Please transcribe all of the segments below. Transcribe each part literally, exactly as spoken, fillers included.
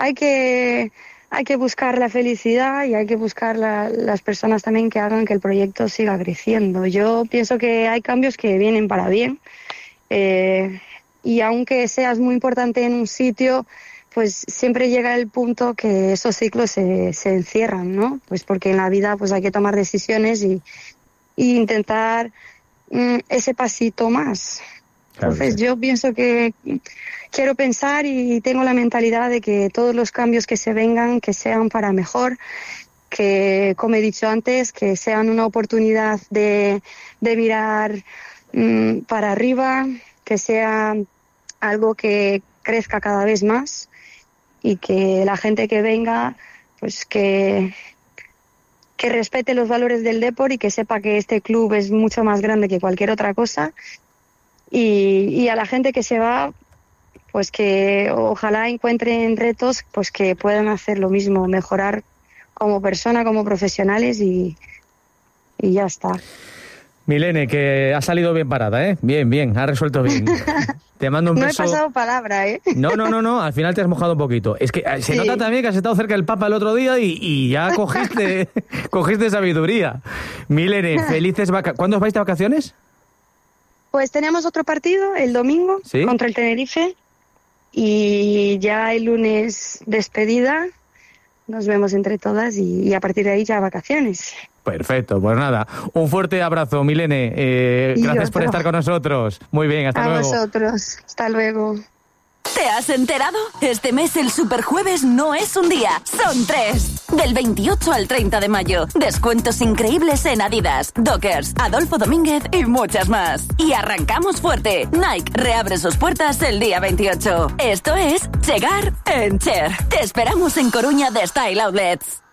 hay que, hay que buscar la felicidad y hay que buscar la, las personas también que hagan que el proyecto siga creciendo. Yo pienso que hay cambios que vienen para bien, eh, y aunque seas muy importante en un sitio, pues siempre llega el punto que esos ciclos se, se encierran, ¿no? Pues porque en la vida pues hay que tomar decisiones y, y intentar mm, ese pasito más. Claro, Entonces sí. yo pienso que quiero pensar y tengo la mentalidad de que todos los cambios que se vengan, que sean para mejor, que, como he dicho antes, que sean una oportunidad de, de mirar mmm, para arriba, que sea algo que crezca cada vez más y que la gente que venga, pues que, que respete los valores del deporte y que sepa que este club es mucho más grande que cualquier otra cosa. Y, y a la gente que se va, pues que ojalá encuentren retos pues que puedan hacer lo mismo, mejorar como persona, como profesionales y, y ya está. Milene, que ha salido bien parada, ¿eh? Bien, bien, ha resuelto bien. Te mando un no beso. No he pasado palabra, ¿eh? No, no, no, no, al final te has mojado un poquito. Es que se sí. nota también que has estado cerca del Papa el otro día y, y ya cogiste, cogiste sabiduría. Milene, felices vacaciones. ¿Cuándo os vais de vacaciones? Pues tenemos otro partido el domingo, ¿sí?, contra el Tenerife, y ya el lunes despedida. Nos vemos entre todas y, y a partir de ahí ya vacaciones. Perfecto, pues nada, un fuerte abrazo, Milene. Eh, gracias por estar con nosotros. Muy bien, hasta a luego. A vosotros, hasta luego. ¿Te has enterado? Este mes el Superjueves no es un día, son tres. Del veintiocho al treinta de mayo. Descuentos increíbles en Adidas, Dockers, Adolfo Domínguez y muchas más. Y arrancamos fuerte. Nike reabre sus puertas el día veintiocho. Esto es Chegar en Cher. Te esperamos en Coruña de Style Outlets.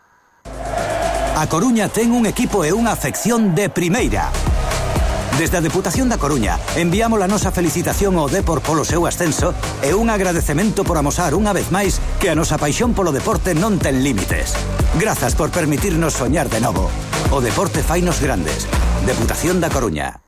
A Coruña ten un equipo e unha afección de primeira. Desde a Deputación da Coruña enviamos a nosa felicitación ao Depor polo seu ascenso e un agradecemento por amosar unha vez máis que a nosa paixón polo deporte non ten límites. Grazas por permitirnos soñar de novo. O deporte fainos grandes. Deputación da Coruña.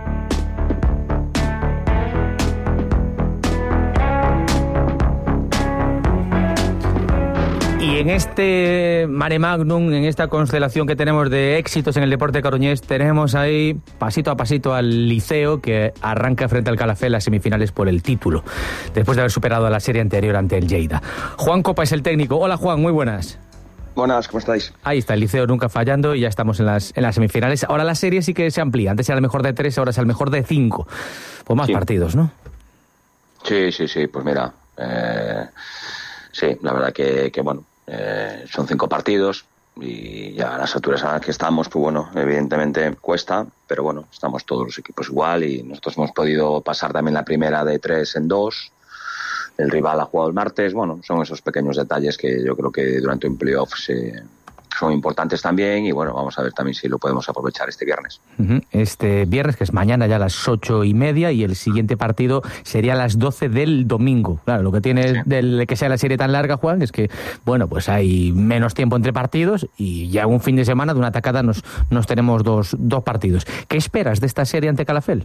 Y en este mare magnum, en esta constelación que tenemos de éxitos en el deporte coruñés, tenemos ahí pasito a pasito al Liceo, que arranca frente al Calafell las semifinales por el título, después de haber superado a la serie anterior ante el Lleida. Juan Copa es el técnico. Hola Juan, muy buenas. Buenas, ¿cómo estáis? Ahí está, el Liceo nunca fallando y ya estamos en las, en las semifinales. Ahora la serie sí que se amplía. Antes era el mejor de tres, ahora es el mejor de cinco. Pues más sí. partidos, ¿no? Sí, sí, sí, pues mira, eh, sí, la verdad que, que bueno, Eh, son cinco partidos y ya a las alturas a las que estamos, pues bueno, evidentemente cuesta, pero bueno, estamos todos los equipos igual y nosotros hemos podido pasar también la primera de tres en dos. El rival ha jugado el martes. Bueno, son esos pequeños detalles que yo creo que durante un playoff se, son importantes también y bueno, vamos a ver también si lo podemos aprovechar este viernes. Uh-huh. Este viernes, que es mañana ya a las ocho y media, y el siguiente partido sería a las doce del domingo. Claro, lo que tiene sí. del que sea la serie tan larga, Juan, es que bueno, pues hay menos tiempo entre partidos y ya un fin de semana de una tacada nos, nos tenemos dos, dos partidos. ¿Qué esperas de esta serie ante Calafell?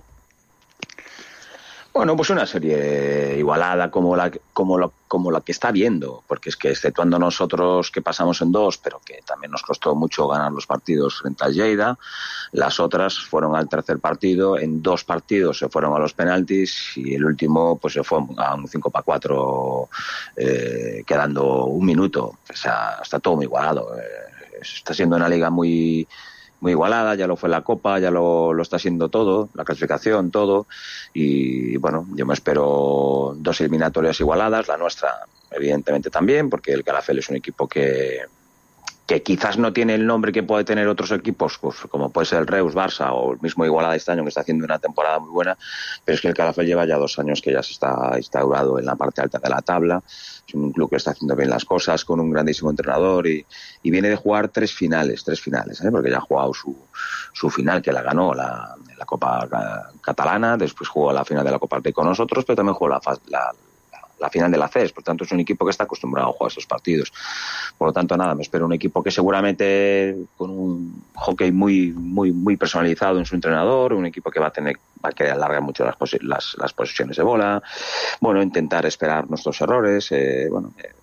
Bueno, pues una serie igualada como la, como, la, como la que está viendo, porque es que exceptuando nosotros que pasamos en dos, pero que también nos costó mucho ganar los partidos frente a Lleida, las otras fueron al tercer partido, en dos partidos se fueron a los penaltis y el último pues se fue a un cinco para cuatro eh, quedando un minuto. O sea, está todo muy igualado. Eh, está siendo una liga muy... muy igualada, ya lo fue la Copa, ya lo, lo está siendo todo, la clasificación, todo, y bueno, yo me espero dos eliminatorias igualadas, la nuestra evidentemente también, porque el Calafell es un equipo que, que quizás no tiene el nombre que puede tener otros equipos, pues, como puede ser el Reus, Barça o el mismo Igualada este año, que está haciendo una temporada muy buena, pero es que el Calafell lleva ya dos años que ya se está instaurado en la parte alta de la tabla. Es un club que está haciendo bien las cosas, con un grandísimo entrenador y, y viene de jugar tres finales, tres finales, ¿eh? Porque ya ha jugado su, su final, que la ganó la, la Copa Catalana, después jugó la final de la Copa del Rey con nosotros, pero también jugó la, la, la final de la C E S, por tanto es un equipo que está acostumbrado a jugar estos partidos. Por lo tanto, nada, me espero un equipo que seguramente con un hockey muy muy muy personalizado en su entrenador, un equipo que va a tener va a querer alargar mucho las, las, las posesiones de bola, bueno, intentar esperar nuestros errores, eh, bueno, eh,